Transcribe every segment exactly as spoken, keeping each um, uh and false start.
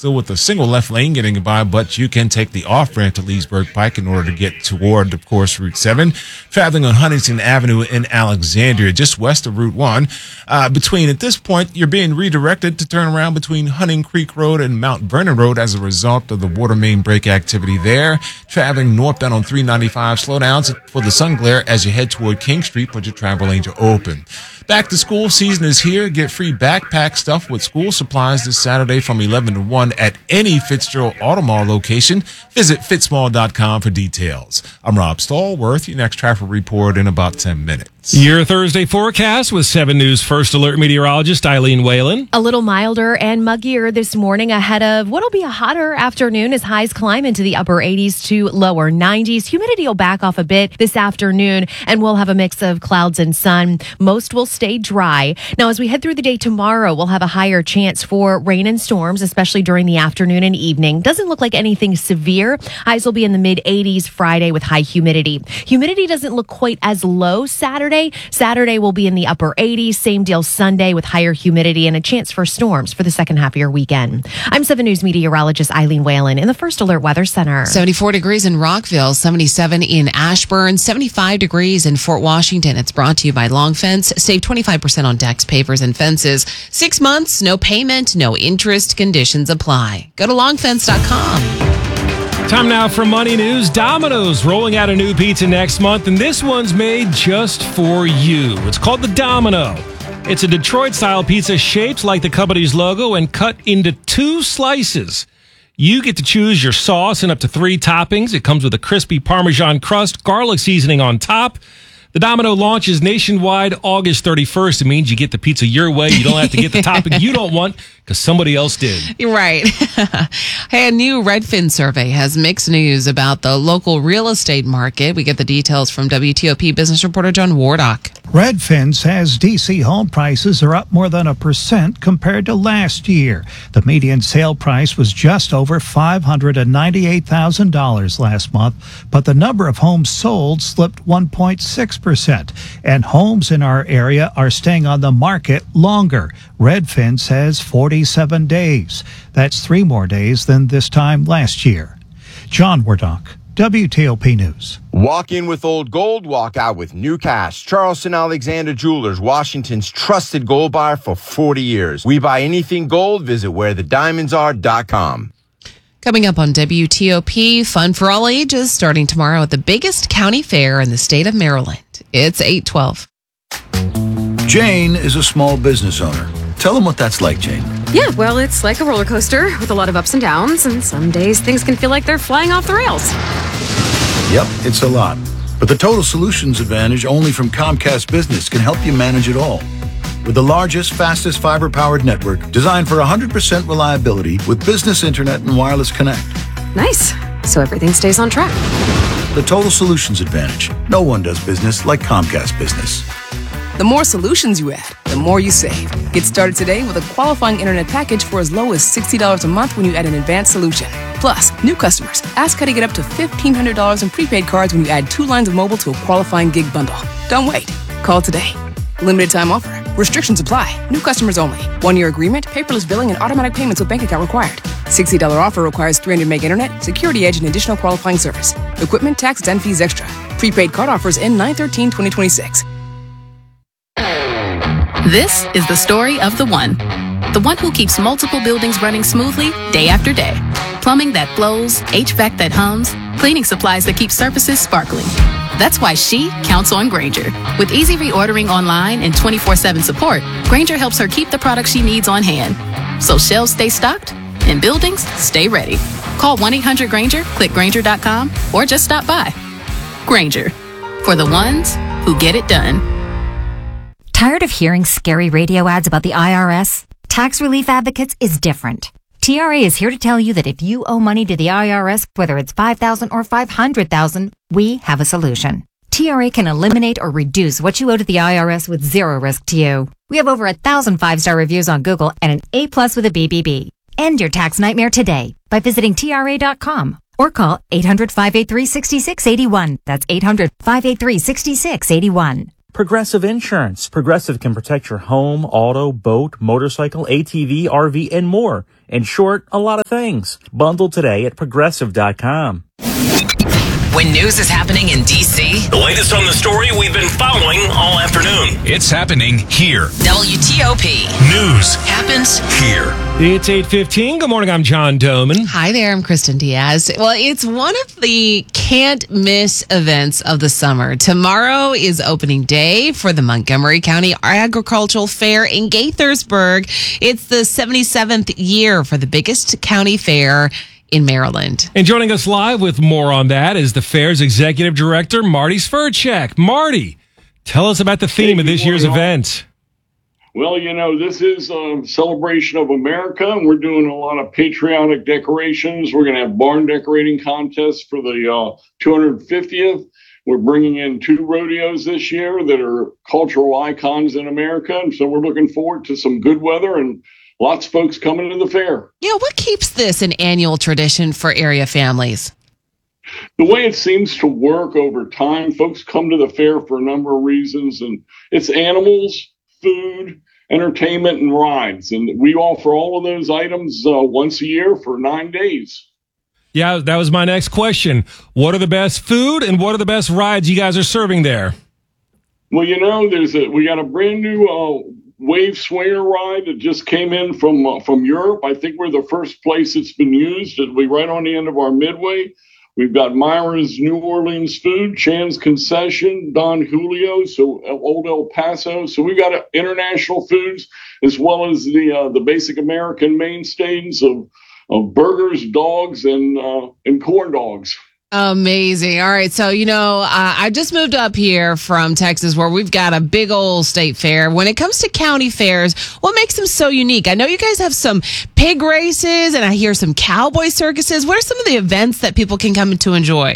still with a single left lane getting by, but you can take the off-ramp to Leesburg Pike in order to get toward, of course, Route seven. Traveling on Huntington Avenue in Alexandria, just west of Route one. Uh, between, at this point, you're being redirected to turn around between Hunting Creek Road and Mount Vernon Road as a result of the water main break activity there. Traveling northbound on three ninety-five, slow downs for the sun glare as you head toward King Street, but your travel lanes are open. Back to school season is here. Get free backpack stuff with school supplies this Saturday from eleven to one at any Fitzgerald Auto Mall location. Visit fitzmall dot com for details. I'm Rob Stallworth. Your next traffic report in about ten minutes. Your Thursday forecast with seven News First Alert meteorologist Eileen Whalen. A little milder and muggier this morning ahead of what'll be a hotter afternoon as highs climb into the upper eighties to lower nineties. Humidity will back off a bit this afternoon, and we'll have a mix of clouds and sun. Most will stay dry. Now, as we head through the day tomorrow, we'll have a higher chance for rain and storms, especially during the afternoon and evening. Doesn't look like anything severe. Highs will be in the mid eighties Friday with high humidity. Humidity doesn't look quite as low Saturday. Saturday will be in the upper eighties. Same deal Sunday with higher humidity and a chance for storms for the second half of your weekend. I'm seven News meteorologist Eileen Whalen in the First Alert Weather Center. seventy-four degrees in Rockville, seventy-seven in Ashburn, seventy-five degrees in Fort Washington. It's brought to you by Long Fence. Save twenty-five percent on decks, pavers, and fences. Six months, no payment, no interest. Conditions apply. Go to long fence dot com. Time now for Money News. Domino's rolling out a new pizza next month, and this one's made just for you. It's called the Domino. It's a Detroit-style pizza shaped like the company's logo and cut into two slices. You get to choose your sauce and up to three toppings. It comes with a crispy Parmesan crust, garlic seasoning on top. The Domino launches nationwide August thirty-first. It means you get the pizza your way. You don't have to get the topping you don't want because somebody else did. You're right. Hey, a new Redfin survey has mixed news about the local real estate market. We get the details from W T O P business reporter John Wardock. Redfin says D C home prices are up more than a percent compared to last year. The median sale price was just over five hundred ninety-eight thousand dollars last month, but the number of homes sold slipped one point six percent, and homes in our area are staying on the market longer. Redfin says forty-seven days. That's three more days than this time last year. John Wardock, W T O P News. Walk in with old gold, walk out with new cash. Charleston Alexander Jewelers, Washington's trusted gold buyer for forty years. We buy anything gold. Visit where the diamonds are dot com. Coming up on W T O P, fun for all ages, starting tomorrow at the biggest county fair in the state of Maryland. It's eight twelve. Jane is a small business owner. Tell them what that's like, Jane. Yeah, well, it's like a roller coaster with a lot of ups and downs, and some days things can feel like they're flying off the rails. Yep, it's a lot. But the Total Solutions Advantage only from Comcast Business can help you manage it all. With the largest, fastest fiber-powered network designed for one hundred percent reliability with business internet and wireless connect. Nice. So everything stays on track. The Total Solutions Advantage. No one does business like Comcast Business. The more solutions you add, the more you save. Get started today with a qualifying internet package for as low as sixty dollars a month when you add an advanced solution. Plus, new customers, ask how to get up to fifteen hundred dollars in prepaid cards when you add two lines of mobile to a qualifying gig bundle. Don't wait. Call today. Limited time offer. Restrictions apply. New customers only. One-year agreement, paperless billing, and automatic payments with bank account required. sixty dollars offer requires three hundred meg internet, security edge, and additional qualifying service. Equipment, tax, and fees extra. Prepaid card offers end nine thirteen twenty twenty-six. This is the story of the one. The one who keeps multiple buildings running smoothly day after day. Plumbing that flows, H V A C that hums, cleaning supplies that keep surfaces sparkling. That's why she counts on Grainger. With easy reordering online and twenty-four seven support, Grainger helps her keep the products she needs on hand. So shelves stay stocked and buildings stay ready. Call one eight hundred Grainger, click Grainger dot com, or just stop by. Grainger, for the ones who get it done. Tired of hearing scary radio ads about the I R S? Tax Relief Advocates is different. T R A is here to tell you that if you owe money to the I R S, whether it's five thousand dollars or five hundred thousand dollars, we have a solution. T R A can eliminate or reduce what you owe to the I R S with zero risk to you. We have over a thousand five-star reviews on Google and an A plus with a B B B. End your tax nightmare today by visiting T R A dot com or call eight hundred, five eight three, six six eight one. That's eight hundred, five eight three, six six eight one. Progressive Insurance. Progressive can protect your home, auto, boat, motorcycle, A T V, R V, and more. In short, a lot of things. Bundle today at progressive dot com. When news is happening in D C, the latest on the story we've been following all afternoon. It's happening here. W T O P. News happens here. It's eight fifteen. Good morning. I'm John Doman. Hi there. I'm Kristen Diaz. Well, it's one of the can't miss events of the summer. Tomorrow is opening day for the Montgomery County Agricultural Fair in Gaithersburg. It's the seventy-seventh year for the biggest county fair in Maryland. And joining us live with more on that is the fair's executive director, Marty Sverchek. Marty, tell us about the theme of this year's event. Well, you know, this is a celebration of America, and we're doing a lot of patriotic decorations. We're going to have barn decorating contests for the uh, two hundred fiftieth. We're bringing in two rodeos this year that are cultural icons in America, and so we're looking forward to some good weather and lots of folks coming to the fair. Yeah, what keeps this an annual tradition for area families? The way it seems to work over time, folks come to the fair for a number of reasons, and it's animals, food, entertainment, and rides. And we offer all of those items uh, once a year for nine days. Yeah, that was my next question. What are the best food and what are the best rides you guys are serving there? Well, you know, there's a we got a brand new uh, wave swinger ride that just came in from uh, from Europe. I think we're the first place it's been used. It'll be right on the end of our midway. We've got Myra's New Orleans Food, Chan's Concession, Don Julio, so Old El Paso. So we've got uh, international foods as well as the uh, the basic American mainstays of of burgers, dogs, and uh, and corn dogs. Amazing. All right. So, you know, uh, I just moved up here from Texas where we've got a big old state fair. When it comes to county fairs, what makes them so unique? I know you guys have some pig races and I hear some cowboy circuses. What are some of the events that people can come to enjoy?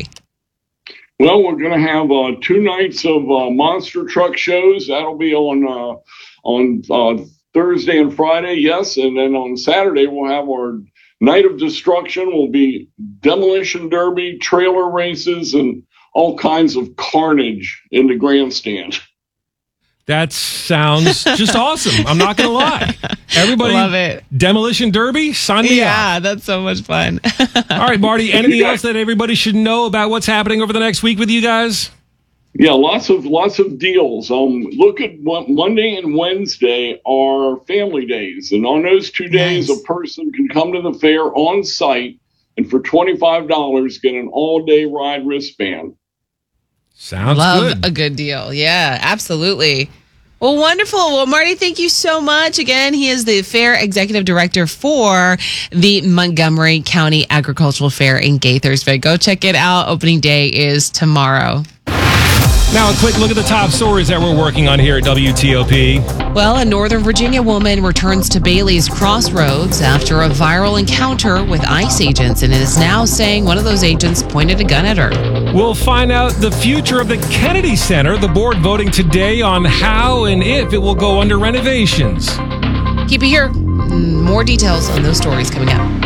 Well, we're going to have uh, two nights of uh, monster truck shows. That'll be on uh, on uh, Thursday and Friday, yes. And then on Saturday, we'll have our Night of Destruction. Will be demolition derby, trailer races, and all kinds of carnage in the grandstand. That sounds just awesome. I'm not going to lie. Everybody love it. Demolition derby, sign me up. Yeah, that's so much fun. All right, Marty, anything else that everybody should know about what's happening over the next week with you guys? Yeah, lots of lots of deals. Um, look at what Monday and Wednesday are family days, and on those two days, nice. A person can come to the fair on site, and for twenty-five dollars, get an all-day ride wristband. Sounds Love good. a good deal. Yeah, absolutely. Well, wonderful. Well, Marty, thank you so much. Again, he is the Fair Executive Director for the Montgomery County Agricultural Fair in Gaithersburg. Go check it out. Opening day is tomorrow. Now, a quick look at the top stories that we're working on here at W T O P. Well, a Northern Virginia woman returns to Bailey's Crossroads after a viral encounter with ICE agents and is now saying one of those agents pointed a gun at her. We'll find out the future of the Kennedy Center, the board voting today on how and if it will go under renovations. Keep it here. More details on those stories coming up.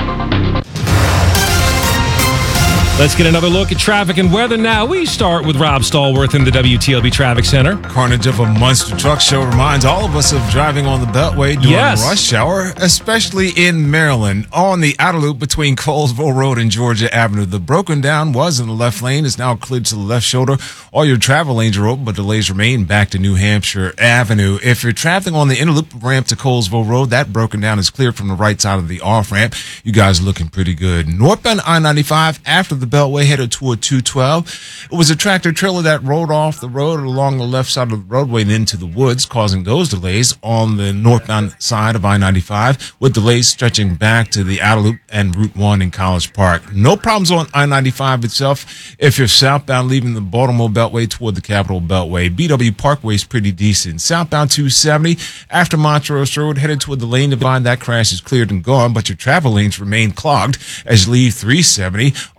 Let's get another look at traffic and weather now. We start with Rob Stallworth in the W T L B Traffic Center. Carnage of a monster truck show reminds all of us of driving on the Beltway during yes. rush hour, especially in Maryland. On the outer loop between Colesville Road and Georgia Avenue, the broken down was in the left lane, is now cleared to the left shoulder. All your travel lanes are open, but delays remain back to New Hampshire Avenue. If you're traveling on the inner loop ramp to Colesville Road, that broken down is cleared from the right side of the off ramp. You guys are looking pretty good. Northbound I ninety-five after the Beltway headed toward two twelve. It was a tractor trailer that rolled off the road along the left side of the roadway and into the woods, causing those delays on the northbound side of I ninety-five, with delays stretching back to the outer loop and Route one in College Park. No problems on I ninety-five itself. If you're southbound leaving the Baltimore Beltway toward the Capitol Beltway, B W Parkway is pretty decent. Southbound two seventy after Montrose Road headed toward the lane divide, that crash is cleared and gone, but your travel lanes remain clogged as you leave three seventy on the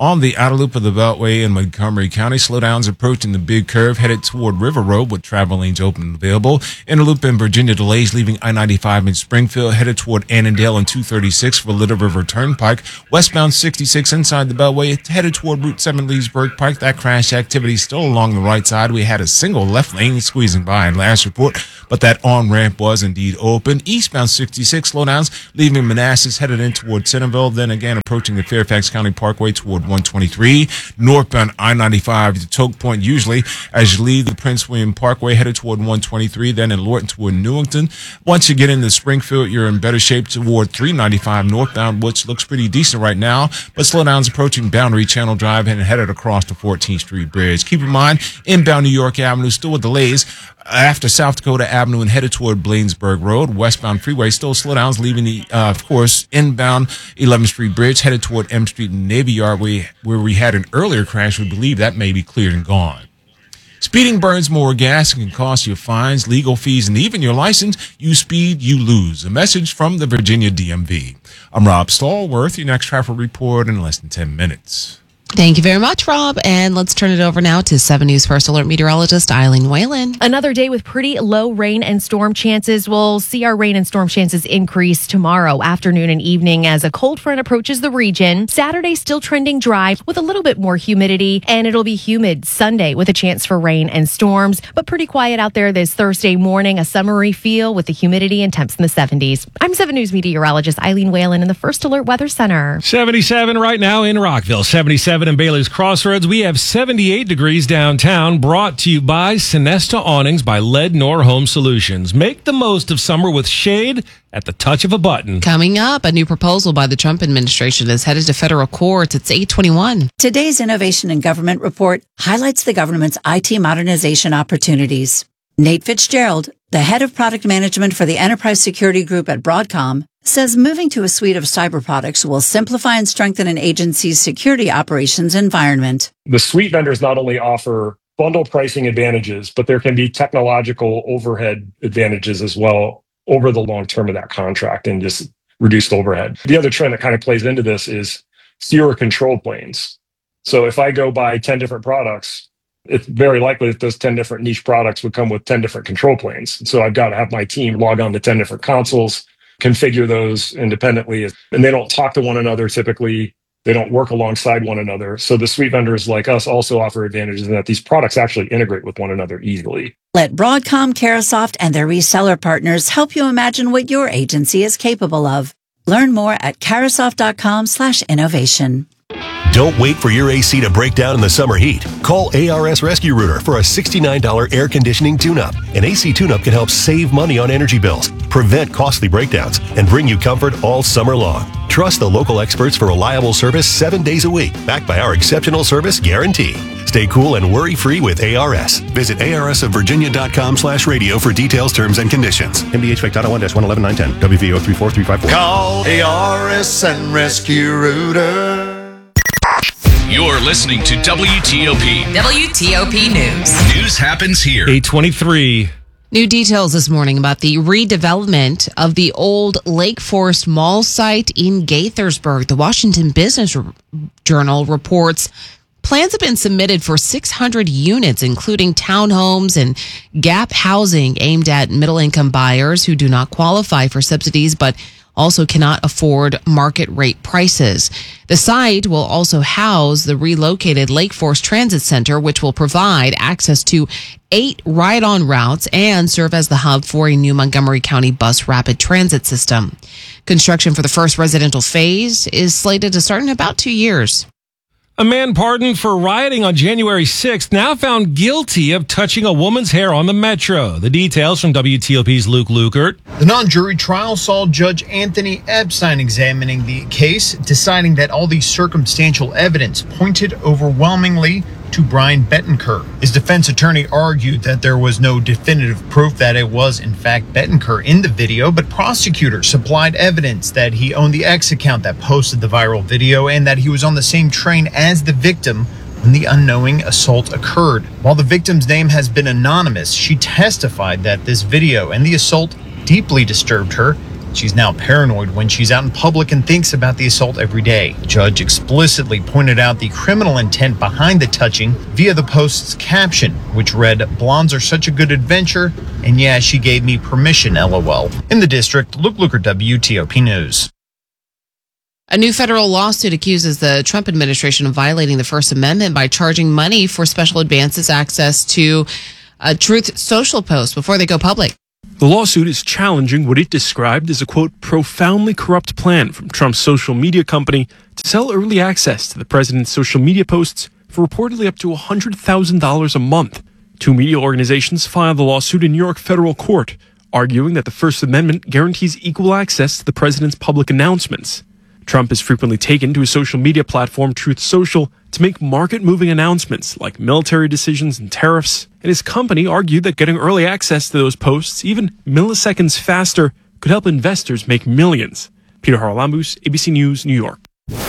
outer loop of the Beltway in Montgomery County. Slowdowns approaching the big curve headed toward River Road with travel lanes open and available. Inner loop in Virginia delays leaving I ninety-five in Springfield headed toward Annandale and two thirty-six for Little River Turnpike. Westbound sixty-six inside the Beltway headed toward Route seven Leesburg Pike. That crash activity still along the right side. We had a single left lane squeezing by in last report, but that on-ramp was indeed open. Eastbound sixty-six slowdowns leaving Manassas headed in toward Centerville, then again approaching the Fairfax County Parkway toward one twenty-three. Northbound I ninety-five to Toke Point usually as you leave the Prince William Parkway headed toward one twenty-three, then in Lorton toward Newington. Once you get into Springfield, you're in better shape toward three ninety-five northbound, which looks pretty decent right now, but slowdowns approaching Boundary Channel Drive and headed across the fourteenth Street Bridge. Keep in mind, inbound New York Avenue still with delays after South Dakota Avenue and headed toward Bladensburg Road. Westbound freeway still slowdowns, leaving the, uh, of course, inbound eleventh Street Bridge headed toward M Street and Navy Yard, where, where we had an earlier crash. We believe that may be cleared and gone. Speeding burns more gas and can cost you fines, legal fees, and even your license. You speed, you lose. A message from the Virginia D M V. I'm Rob Stallworth. Your next traffic report in less than ten minutes. Thank you very much, Rob. And let's turn it over now to seven News First Alert meteorologist Eileen Whalen. Another day with pretty low rain and storm chances. We'll see our rain and storm chances increase tomorrow afternoon and evening as a cold front approaches the region. Saturday still trending dry with a little bit more humidity, and it'll be humid Sunday with a chance for rain and storms, but pretty quiet out there this Thursday morning. A summery feel with the humidity and temps in the seventies. I'm seven News meteorologist Eileen Whalen in the First Alert Weather Center. seventy-seven right now in Rockville, seventy-seven in Bailey's Crossroads. We have seventy-eight degrees downtown, brought to you by Sinesta Awnings by Lednor Home Solutions. Make the most of summer with shade at the touch of a button. Coming up, a new proposal by the Trump administration is headed to federal courts. It's eight twenty-one. Today's Innovation in Government report highlights the government's I T modernization opportunities. Nate Fitzgerald, the head of product management for the Enterprise Security Group at Broadcom, says moving to a suite of cyber products will simplify and strengthen an agency's security operations environment. The suite vendors not only offer bundle pricing advantages, but there can be technological overhead advantages as well over the long term of that contract and just reduced overhead. The other trend that kind of plays into this is fewer control planes. So if I go buy ten different products, it's very likely that those ten different niche products would come with ten different control planes. So I've got to have my team log on to ten different consoles, configure those independently, and they don't talk to one another typically. They don't work alongside one another. So the suite vendors like us also offer advantages in that these products actually integrate with one another easily. Let Broadcom, Carahsoft, and their reseller partners help you imagine what your agency is capable of. Learn more at Carahsoft.com slash innovation. Don't wait for your A C to break down in the summer heat. Call A R S Rescue Router for a sixty-nine dollars air conditioning tune-up. An A C tune-up can help save money on energy bills, prevent costly breakdowns, and bring you comfort all summer long. Trust the local experts for reliable service seven days a week, backed by our exceptional service guarantee. Stay cool and worry-free with A R S. Visit arsofvirginia.com slash radio for details, terms, and conditions. M D H F one one eleven nine ten, W V O three four three five four. Call A R S and Rescue Router. You're listening to W T O P. W T O P News. News happens here. eight twenty-three. New details this morning about the redevelopment of the old Lake Forest Mall site in Gaithersburg. The Washington Business Journal reports plans have been submitted for six hundred units, including townhomes and gap housing aimed at middle-income buyers who do not qualify for subsidies but also cannot afford market rate prices. The site will also house the relocated Lake Forest Transit Center, which will provide access to eight ride-on routes and serve as the hub for a new Montgomery County bus rapid transit system. Construction for the first residential phase is slated to start in about two years. A man pardoned for rioting on January sixth now found guilty of touching a woman's hair on the Metro. The details from W T O P's Luke Lukert. The non-jury trial saw Judge Anthony Epstein examining the case, deciding that all the circumstantial evidence pointed overwhelmingly to Brian Bettencourt. His defense attorney argued that there was no definitive proof that it was in fact Bettencourt in the video, but prosecutors supplied evidence that he owned the X account that posted the viral video and that he was on the same train as the victim when the unknowing assault occurred. While the victim's name has been anonymous, she testified that this video and the assault deeply disturbed her She's now paranoid when she's out in public and thinks about the assault every day. The judge explicitly pointed out the criminal intent behind the touching via the post's caption, which read, "Blondes are such a good adventure, and yeah, she gave me permission, lol." In the district, Luke Luker, W T O P News. A new federal lawsuit accuses the Trump administration of violating the First Amendment by charging money for special advances access to uh, Truth Social posts before they go public. The lawsuit is challenging what it described as a, quote, profoundly corrupt plan from Trump's social media company to sell early access to the president's social media posts for reportedly up to one hundred thousand dollars a month. Two media organizations filed the lawsuit in New York federal court, arguing that the First Amendment guarantees equal access to the president's public announcements. Trump has frequently taken to his social media platform, Truth Social, to make market-moving announcements like military decisions and tariffs, and his company argued that getting early access to those posts, even milliseconds faster, could help investors make millions. Peter Haralambous, A B C News, New York.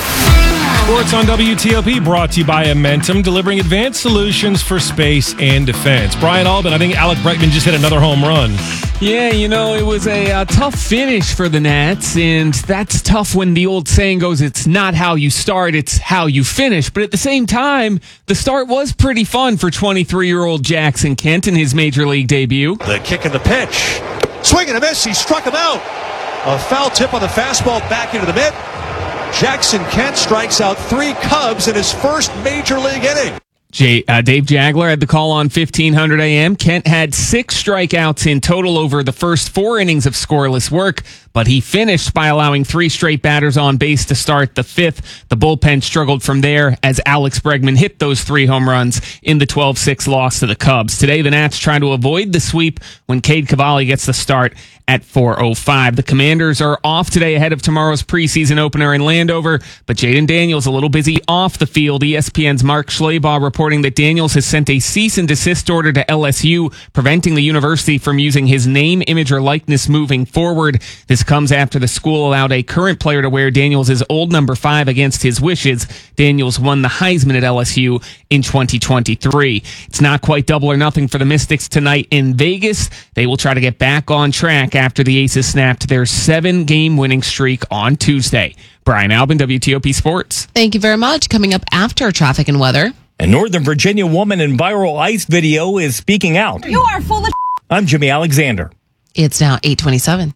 Sports on W T O P brought to you by Amentum, delivering advanced solutions for space and defense. Brian Albin, I think Alec Bregman just hit another home run. Yeah, you know, it was a, a tough finish for the Nats, and that's tough when the old saying goes, it's not how you start, it's how you finish. But at the same time, the start was pretty fun for twenty-three-year-old Jackson Kent in his major league debut. The kick and the pitch. Swing and a miss, he struck him out. A foul tip on the fastball back into the mitt. Jackson Kent strikes out three Cubs in his first major league inning. Jay, uh, Dave Jagler had the call on fifteen hundred A M. Kent had six strikeouts in total over the first four innings of scoreless work, but he finished by allowing three straight batters on base to start the fifth. The bullpen struggled from there as Alex Bregman hit those three home runs in the twelve six loss to the Cubs. Today, the Nats try to avoid the sweep when Cade Cavalli gets the start at four oh five. The Commanders are off today ahead of tomorrow's preseason opener in Landover, but Jaden Daniels a little busy off the field. E S P N's Mark Schlabach reporting that Daniels has sent a cease and desist order to L S U, preventing the university from using his name, image, or likeness moving forward. This comes after the school allowed a current player to wear Daniels' old number five against his wishes. Daniels won the Heisman at L S U in twenty twenty-three. It's not quite double or nothing for the Mystics tonight in Vegas. They will try to get back on track after the Aces snapped their seven-game winning streak on Tuesday. Brian Albin, W T O P Sports. Thank you very much. Coming up after traffic and weather. A Northern Virginia woman in viral ICE video is speaking out. You are full of I'm Jimmy Alexander. It's now eight twenty-seven.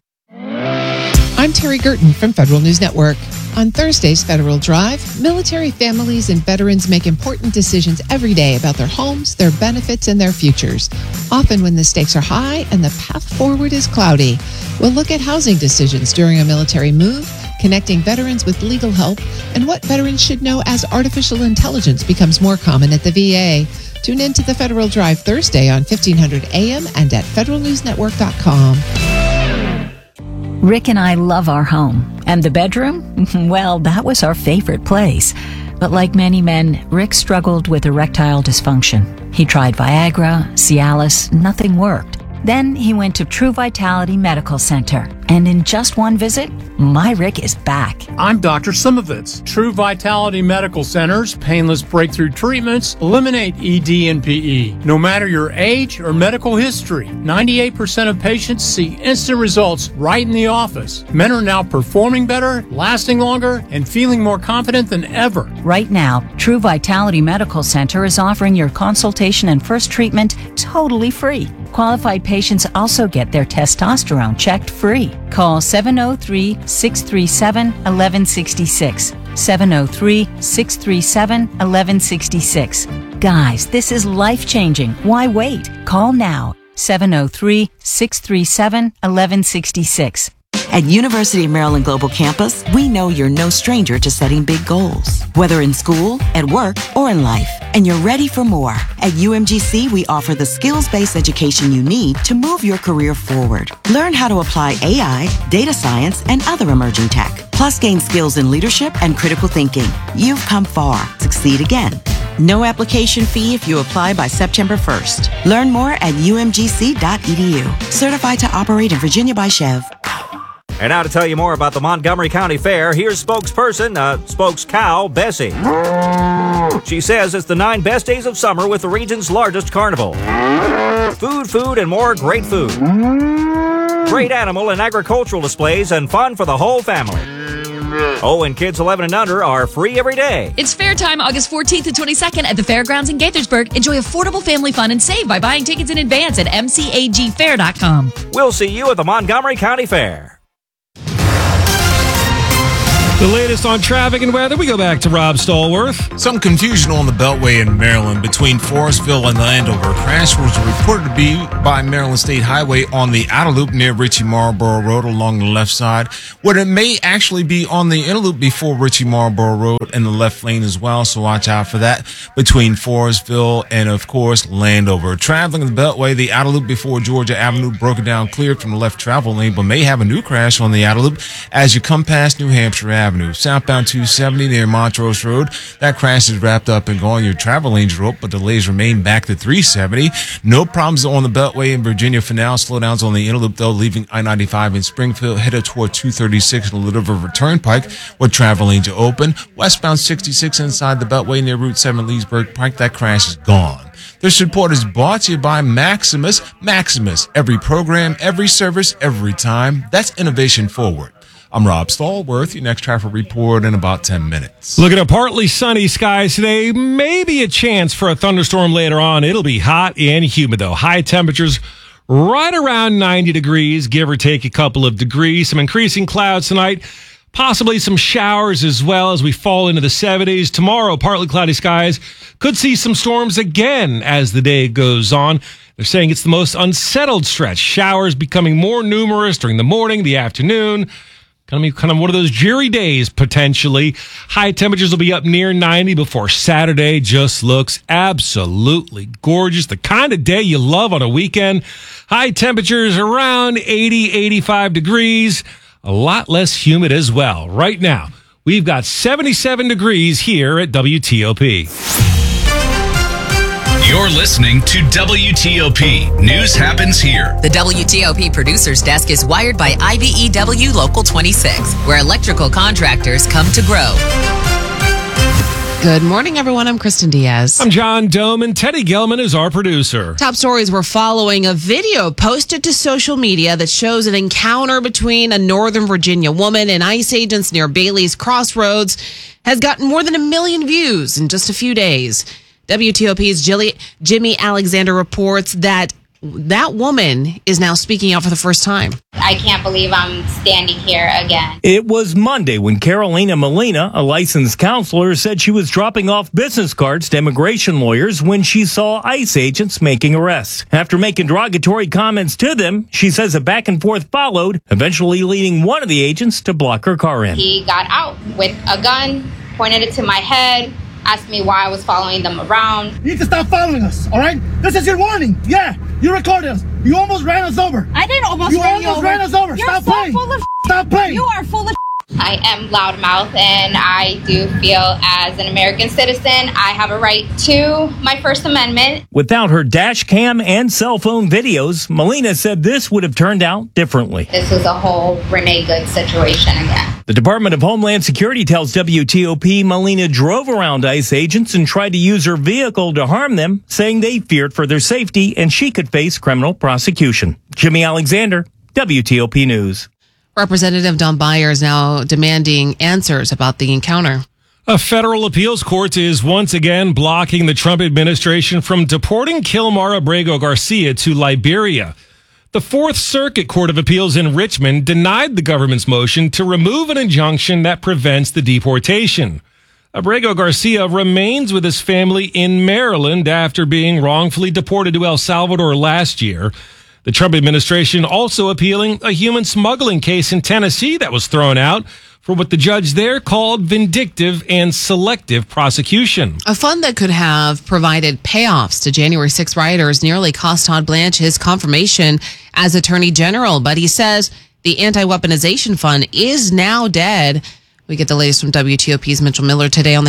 I'm Terry Gerton from Federal News Network. On Thursday's Federal Drive, military families and veterans make important decisions every day about their homes, their benefits, and their futures. Often when the stakes are high and the path forward is cloudy. We'll look at housing decisions during a military move, connecting veterans with legal help, and what veterans should know as artificial intelligence becomes more common at the V A. Tune in to the Federal Drive Thursday on fifteen hundred A M and at federal news network dot com. Rick and I love our home. And the bedroom? Well, that was our favorite place. But like many men, Rick struggled with erectile dysfunction. He tried Viagra, Cialis, nothing worked. Then he went to True Vitality Medical Center. And in just one visit, my Rick is back. I'm Doctor Simovitz. True Vitality Medical Center's painless breakthrough treatments eliminate E D and P E. No matter your age or medical history, ninety-eight percent of patients see instant results right in the office. Men are now performing better, lasting longer, and feeling more confident than ever. Right now, True Vitality Medical Center is offering your consultation and first treatment totally free. Qualified patients also get their testosterone checked free. Call seven oh three, six three seven, one one six six. seven oh three, six three seven, one one six six. Guys, this is life-changing. Why wait? Call now. seven oh three, six three seven, one one six six. At University of Maryland Global Campus, we know you're no stranger to setting big goals, whether in school, at work, or in life, and you're ready for more. At U M G C, we offer the skills-based education you need to move your career forward. Learn how to apply A I, data science, and other emerging tech, plus gain skills in leadership and critical thinking. You've come far. Succeed again. No application fee if you apply by September first. Learn more at U M G C dot E D U. Certified to operate in Virginia by Chev. And now to tell you more about the Montgomery County Fair, here's spokesperson, uh, spokescow, Bessie. She says it's the nine best days of summer with the region's largest carnival. Food, food, and more great food. Great animal and agricultural displays and fun for the whole family. Oh, and kids eleven and under are free every day. It's fair time August fourteenth and twenty-second at the Fairgrounds in Gaithersburg. Enjoy affordable family fun and save by buying tickets in advance at m c a g fair dot com. We'll see you at the Montgomery County Fair. The latest on traffic and weather, we go back to Rob Stallworth. Some confusion on the Beltway in Maryland between Forestville and Landover. Crash was reported to be by Maryland State Highway on the outer loop near Ritchie Marlboro Road along the left side, where it may actually be on the inner loop before Ritchie Marlboro Road in the left lane as well, so watch out for that between Forestville and, of course, Landover. Traveling the Beltway, the outer loop before Georgia Avenue broken down, cleared from the left travel lane, but may have a new crash on the outer loop as you come past New Hampshire Avenue. Avenue. Southbound two seventy near Montrose Road. That crash is wrapped up and gone. Your travel lanes are open, but delays remain back to three seventy. No problems on the Beltway in Virginia for now. Slowdowns on the inner loop, though, leaving I ninety-five in Springfield, headed toward two thirty-six and the Little River Turnpike, where travel lanes are open. Westbound sixty-six inside the Beltway near Route seven Leesburg Pike. That crash is gone. This report is brought to you by Maximus. Maximus, every program, every service, every time. That's innovation forward. I'm Rob Stallworth. Your next traffic report in about ten minutes. Looking at partly sunny skies today. Maybe a chance for a thunderstorm later on. It'll be hot and humid, though. High temperatures right around ninety degrees, give or take a couple of degrees. Some increasing clouds tonight. Possibly some showers as well as we fall into the seventies. Tomorrow, partly cloudy skies. Could see some storms again as the day goes on. They're saying it's the most unsettled stretch. Showers becoming more numerous during the morning, the afternoon. Kind of, kind of one of those dreary days, potentially. High temperatures will be up near ninety before Saturday. Just looks absolutely gorgeous. The kind of day you love on a weekend. High temperatures around eighty, eighty-five degrees. A lot less humid as well. Right now, we've got seventy-seven degrees here at W T O P. You're listening to W T O P. News happens here. The W T O P producer's desk is wired by I B E W Local twenty-six, where electrical contractors come to grow. Good morning, everyone. I'm Kristen Diaz. I'm John Dome, and Teddy Gelman is our producer. Top stories we're following. A video posted to social media that shows an encounter between a Northern Virginia woman and ICE agents near Bailey's Crossroads has gotten more than a million views in just a few days. W T O P's Jimmy Alexander reports that that woman is now speaking out for the first time. I can't believe I'm standing here again. It was Monday when Carolina Molina, a licensed counselor, said she was dropping off business cards to immigration lawyers when she saw ICE agents making arrests. After making derogatory comments to them, she says a back and forth followed, eventually leading one of the agents to block her car in. He got out with a gun, pointed it to my head, asked me why I was following them around. You need to stop following us, all right? This is your warning. Yeah, you recorded us. You almost ran us over. I didn't almost you run you almost over. ran us over. You're Stop so playing. full of Stop playing. You are full of I am loudmouth, and I do feel as an American citizen, I have a right to my First Amendment. Without her dash cam and cell phone videos, Molina said this would have turned out differently. This was a whole Renee Good situation again. The Department of Homeland Security tells W T O P Molina drove around ICE agents and tried to use her vehicle to harm them, saying they feared for their safety and she could face criminal prosecution. Jimmy Alexander, W T O P News. Representative Don Beyer is now demanding answers about the encounter. A federal appeals court is once again blocking the Trump administration from deporting Kilmar Abrego Garcia to Liberia. The Fourth Circuit Court of Appeals in Richmond denied the government's motion to remove an injunction that prevents the deportation. Abrego Garcia remains with his family in Maryland after being wrongfully deported to El Salvador last year. The Trump administration also appealing a human smuggling case in Tennessee that was thrown out for what the judge there called vindictive and selective prosecution. A fund that could have provided payoffs to January sixth rioters nearly cost Todd Blanche his confirmation as Attorney General, but he says the anti-weaponization fund is now dead. We get the latest from W T O P's Mitchell Miller today on the Hill.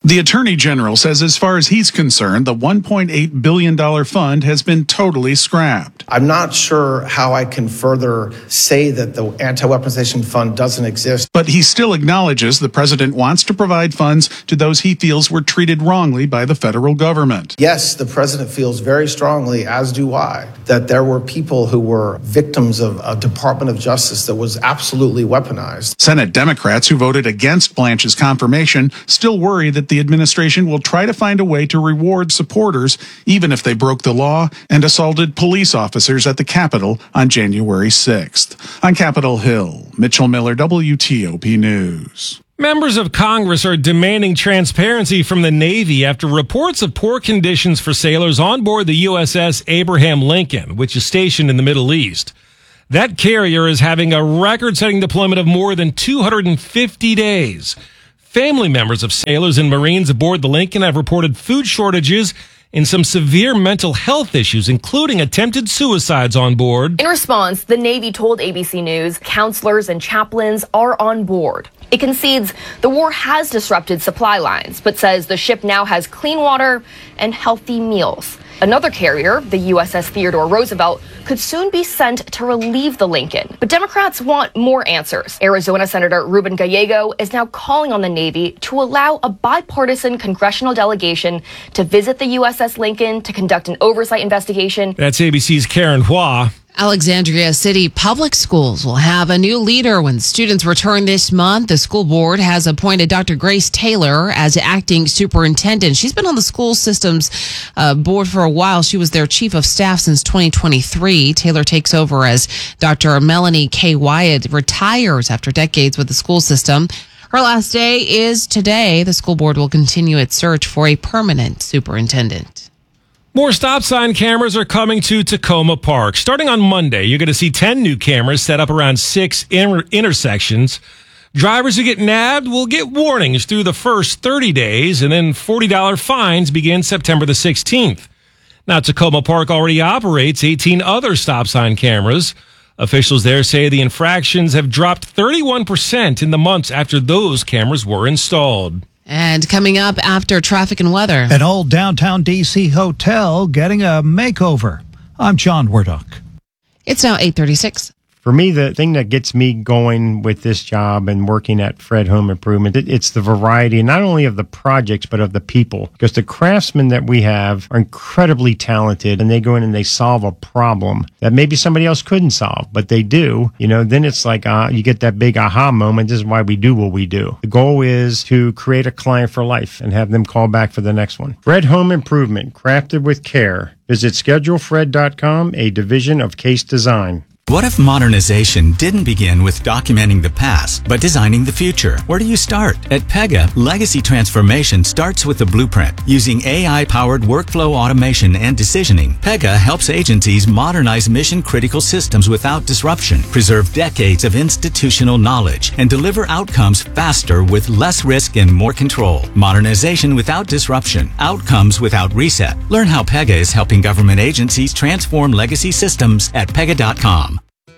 The Attorney General says as far as he's concerned, the one point eight billion dollars fund has been totally scrapped. I'm not sure how I can further say that the anti-weaponization fund doesn't exist. But he still acknowledges the president wants to provide funds to those he feels were treated wrongly by the federal government. Yes, the president feels very strongly, as do I, that there were people who were victims of a Department of Justice that was absolutely weaponized. Senate Democrats who voted against Blanche's confirmation still worry that the administration will try to find a way to reward supporters, even if they broke the law and assaulted police officers at the Capitol on January sixth. On Capitol Hill, Mitchell Miller, W T O P News. Members of Congress are demanding transparency from the Navy after reports of poor conditions for sailors on board the U S S Abraham Lincoln, which is stationed in the Middle East. That carrier is having a record-setting deployment of more than two hundred fifty days. Family members of sailors and Marines aboard the Lincoln have reported food shortages and some severe mental health issues, including attempted suicides on board. In response, the Navy told A B C News counselors and chaplains are on board. It concedes the war has disrupted supply lines, but says the ship now has clean water and healthy meals. Another carrier, the U S S Theodore Roosevelt, could soon be sent to relieve the Lincoln. But Democrats want more answers. Arizona Senator Ruben Gallego is now calling on the Navy to allow a bipartisan congressional delegation to visit the U S S Lincoln to conduct an oversight investigation. That's A B C's Karen Hua. Alexandria City Public Schools will have a new leader when students return this month. The school board has appointed Doctor Grace Taylor as acting superintendent. She's been on the school systems uh, board for a while. She was their chief of staff since twenty twenty-three. Taylor takes over as Doctor Melanie K. Wyatt retires after decades with the school system. Her last day is today. The school board will continue its search for a permanent superintendent. More stop sign cameras are coming to Tacoma Park. Starting on Monday, you're going to see ten new cameras set up around six inter- intersections. Drivers who get nabbed will get warnings through the first thirty days, and then forty dollars fines begin September the sixteenth. Now, Tacoma Park already operates eighteen other stop sign cameras. Officials there say the infractions have dropped thirty-one percent in the months after those cameras were installed. And coming up after traffic and weather. An old downtown D C hotel getting a makeover. I'm John Wardock. It's now eight thirty-six. For me, the thing that gets me going with this job and working at Fred Home Improvement, it, it's the variety, not only of the projects, but of the people. Because the craftsmen that we have are incredibly talented, and they go in and they solve a problem that maybe somebody else couldn't solve, but they do. You know, then it's like uh, you get that big aha moment. This is why we do what we do. The goal is to create a client for life and have them call back for the next one. Fred Home Improvement, crafted with care. Visit schedule fred dot com, a division of Case Design. What if modernization didn't begin with documenting the past, but designing the future? Where do you start? At Pega, legacy transformation starts with the blueprint. Using A I-powered workflow automation and decisioning, Pega helps agencies modernize mission-critical systems without disruption, preserve decades of institutional knowledge, and deliver outcomes faster with less risk and more control. Modernization without disruption. Outcomes without reset. Learn how Pega is helping government agencies transform legacy systems at pega dot com.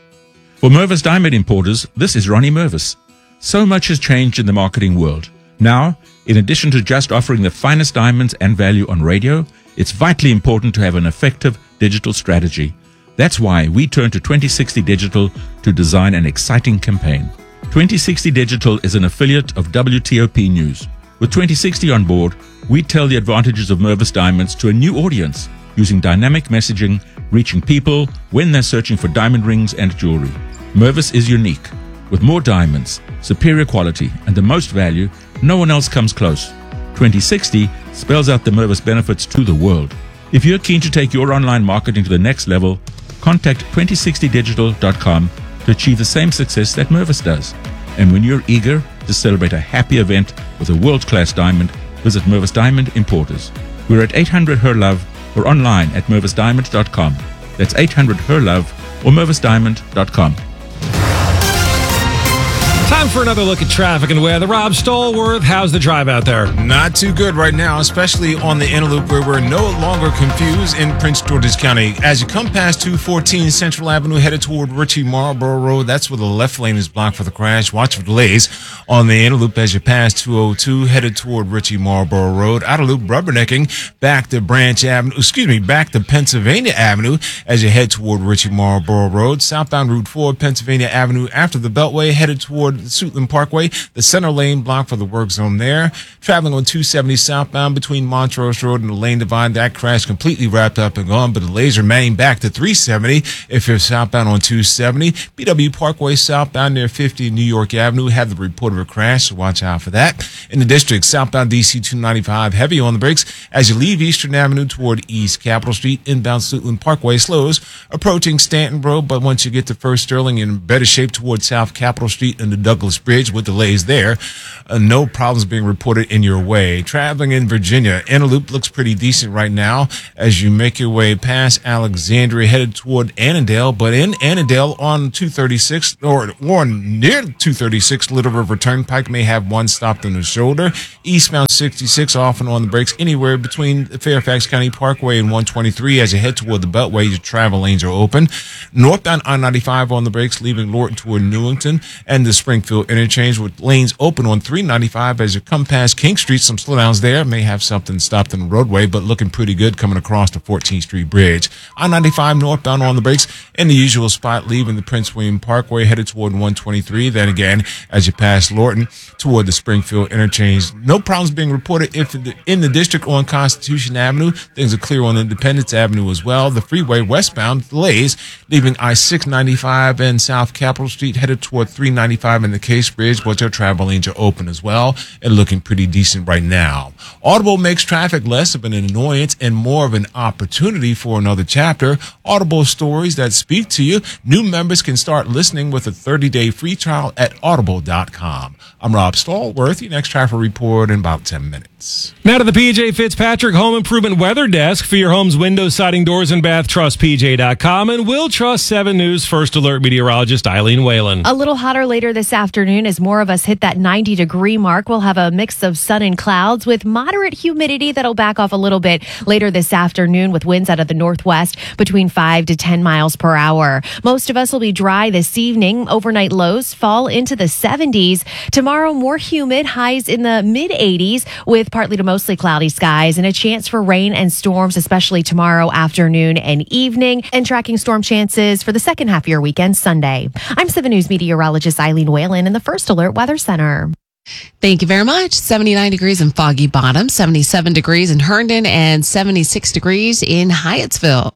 For Mervis Diamond Importers, this is Ronnie Mervis. So much has changed in the marketing world. Now, in addition to just offering the finest diamonds and value on radio, it's vitally important to have an effective digital strategy. That's why we turn to twenty sixty Digital to design an exciting campaign. twenty sixty Digital is an affiliate of W T O P News. With twenty sixty on board, we tell the advantages of Mervis Diamonds to a new audience using dynamic messaging, reaching people when they're searching for diamond rings and jewelry. Mervis is unique. With more diamonds, superior quality, and the most value, no one else comes close. twenty sixty spells out the Mervis benefits to the world. If you're keen to take your online marketing to the next level, contact twenty sixty digital dot com to achieve the same success that Mervis does. And when you're eager to celebrate a happy event with a world-class diamond, visit Mervis Diamond Importers. We're at eight hundred Her Love or online at mervis diamond dot com. That's eight hundred Her Love or mervis diamond dot com. Time for another look at traffic and weather. Rob Stallworth, how's the drive out there? Not too good right now, especially on the inner loop where we're no longer confused in Prince George's County. As you come past two fourteen Central Avenue headed toward Ritchie Marlboro Road, that's where the left lane is blocked for the crash. Watch for delays on the inner loop as you pass two oh two headed toward Ritchie Marlboro Road. Outer loop rubbernecking back to Branch Avenue, excuse me, back to Pennsylvania Avenue as you head toward Ritchie Marlboro Road. Southbound Route four, Pennsylvania Avenue after the Beltway headed toward the Suitland Parkway, the center lane blocked for the work zone there. Traveling on two seventy southbound between Montrose Road and the lane divide, that crash completely wrapped up and gone, but the delays remain back to three seventy if you're southbound on two seventy. B W Parkway southbound near fifty New York Avenue had the report of a crash, so watch out for that. In the district, southbound D C two ninety-five heavy on the brakes as you leave Eastern Avenue toward East Capitol Street. Inbound Suitland Parkway slows approaching Stanton Road, but once you get to First Sterling, you're in better shape toward South Capitol Street and the Douglas Bridge with delays there. Uh, no problems being reported in your way. Traveling in Virginia, inner loop looks pretty decent right now as you make your way past Alexandria headed toward Annandale, but in Annandale on two thirty-six or, or near two thirty-six Little River Turnpike may have one stopped on the shoulder. Eastbound sixty-six off and on the brakes anywhere between Fairfax County Parkway and one twenty-three as you head toward the Beltway. Your travel lanes are open. Northbound I ninety-five on the brakes leaving Lorton toward Newington and the Springfield interchange with lanes open on three ninety-five as you come past King Street. Some slowdowns there. May have something stopped in the roadway, but looking pretty good coming across the fourteenth Street Bridge. I ninety-five northbound on the brakes in the usual spot leaving the Prince William Parkway headed toward one twenty-three. Then again, as you pass Lorton toward the Springfield interchange. No problems being reported if in the district on Constitution Avenue. Things are clear on Independence Avenue as well. The freeway westbound delays leaving I six ninety-five and South Capitol Street headed toward three ninety-five in the Case Bridge, but your travel lanes are open as well and looking pretty decent right now. Audible makes traffic less of an annoyance and more of an opportunity for another chapter. Audible stories that speak to you. New members can start listening with a thirty-day free trial at audible dot com. I'm Rob Stallworth. Your next traffic report in about ten minutes. Now to the P J Fitzpatrick Home Improvement Weather Desk for your home's window, siding, doors, and bath. Trust P J dot com and we'll trust seven News First Alert meteorologist Eileen Whalen. A little hotter later this afternoon as more of us hit that ninety degree mark. We'll have a mix of sun and clouds with moderate humidity that'll back off a little bit later this afternoon with winds out of the northwest between five to ten miles per hour. Most of us will be dry this evening. Overnight lows fall into the seventies. Tomorrow, more humid, highs in the mid eighties with partly to mostly cloudy skies and a chance for rain and storms, especially tomorrow afternoon and evening, and tracking storm chances for the second half of your weekend Sunday. I'm seven News meteorologist Eileen Whalen in the First Alert Weather Center. Thank you very much. seventy-nine degrees in Foggy Bottom, seventy-seven degrees in Herndon, and seventy-six degrees in Hyattsville.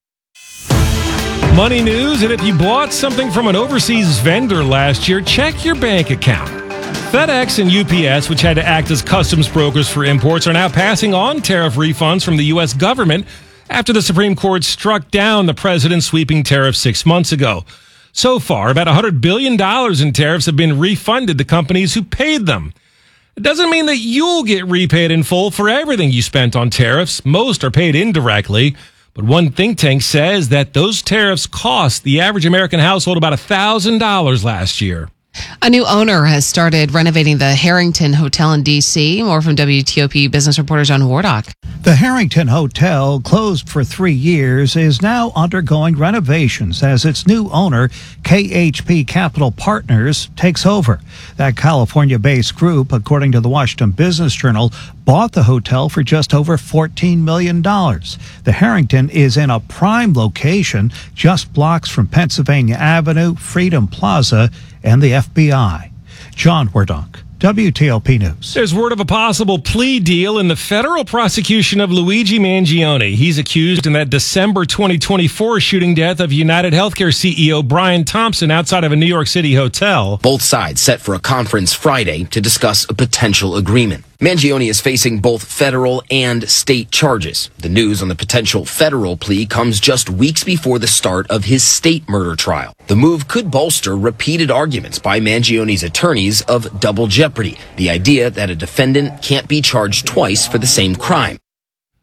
Money news, and if you bought something from an overseas vendor last year, check your bank account. FedEx and U P S, which had to act as customs brokers for imports, are now passing on tariff refunds from the U S government after the Supreme Court struck down the president's sweeping tariff six months ago. So far, about one hundred billion dollars in tariffs have been refunded to companies who paid them. It doesn't mean that you'll get repaid in full for everything you spent on tariffs. Most are paid indirectly. But one think tank says that those tariffs cost the average American household about one thousand dollars last year. A new owner has started renovating the Harrington Hotel in D C. More from W T O P business reporter John Wardock. The Harrington Hotel, closed for three years, is now undergoing renovations as its new owner, K H P Capital Partners, takes over. That California-based group, according to the Washington Business Journal, bought the hotel for just over fourteen million dollars. The Harrington is in a prime location, just blocks from Pennsylvania Avenue, Freedom Plaza, and the F B I. John Wardock, W T O P News. There's word of a possible plea deal in the federal prosecution of Luigi Mangione. He's accused in that December twenty twenty-four shooting death of United Healthcare C E O Brian Thompson outside of a New York City hotel. Both sides set for a conference Friday to discuss a potential agreement. Mangione is facing both federal and state charges. The news on the potential federal plea comes just weeks before the start of his state murder trial. The move could bolster repeated arguments by Mangione's attorneys of double jeopardy, the idea that a defendant can't be charged twice for the same crime.